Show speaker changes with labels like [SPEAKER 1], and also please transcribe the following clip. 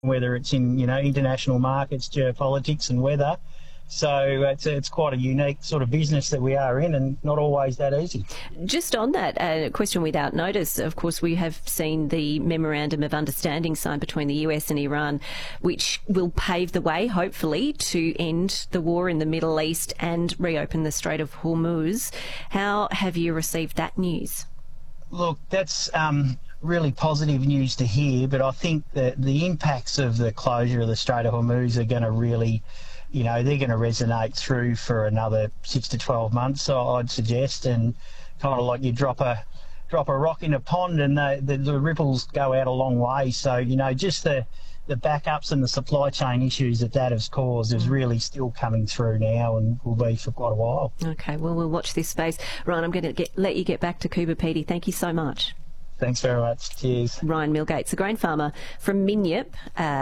[SPEAKER 1] whether it's in, international markets, geopolitics and weather. So it's quite a unique sort of business that we are in, and not always that easy.
[SPEAKER 2] Just on that, question without notice, of course, we have seen the Memorandum of Understanding signed between the US and Iran, which will pave the way, hopefully, to end the war in the Middle East and reopen the Strait of Hormuz. How have you received that news? Look,
[SPEAKER 1] that's really positive news to hear, but I think that the impacts of the closure of the Strait of Hormuz are going to really, they're going to resonate through for another 6 to 12 months, I'd suggest, and kind of like you drop a rock in a pond and the ripples go out a long way. So, just the backups and the supply chain issues that has caused is really still coming through now and will be for quite a while.
[SPEAKER 2] Okay, well, we'll watch this space. Ryan, I'm going to let you get back to Coober Pedy. Thank you so much.
[SPEAKER 1] Thanks very much. Cheers.
[SPEAKER 2] Ryan Millgates, a grain farmer from Minyip.